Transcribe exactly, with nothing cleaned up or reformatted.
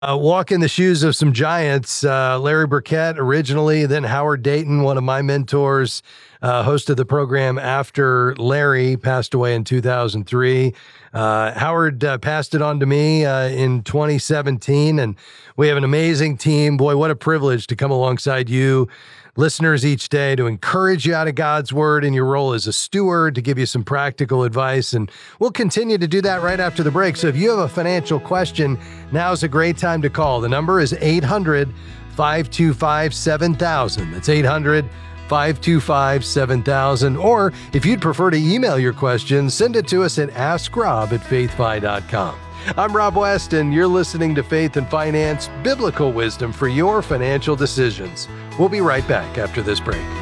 Uh, walk in the shoes of some giants. Uh, Larry Burkett originally, then Howard Dayton, one of my mentors, uh, hosted the program after Larry passed away in two thousand three. Uh, Howard uh, passed it on to me uh, in twenty seventeen, and we have an amazing team. Boy, what a privilege to come alongside you, listeners, each day to encourage you out of God's word in your role as a steward, to give you some practical advice. And we'll continue to do that right after the break. So if you have a financial question, now's a great time to call. The number is eight hundred, five two five, seven thousand. That's eight hundred, five two five, seven thousand. Or if you'd prefer to email your question, send it to us at ask rob at faith fi dot com. I'm Rob West, and you're listening to Faith and Finance, biblical wisdom for your financial decisions. We'll be right back after this break.